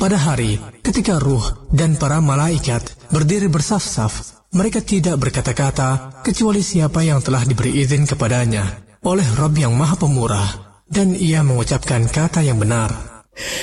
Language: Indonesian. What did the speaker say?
Pada hari ketika ruh dan para malaikat berdiri bersaf-saf, mereka tidak berkata-kata kecuali siapa yang telah diberi izin kepadanya oleh Rabb yang Maha Pemurah, dan ia mengucapkan kata yang benar.